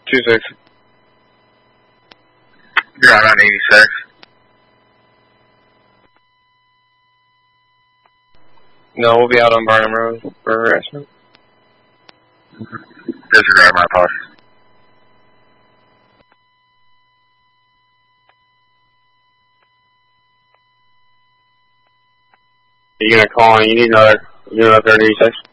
26. You're out on 86. No, we'll be out on Barnum Road for harassment. Disregard my apologies. You're gonna call and you need another 36?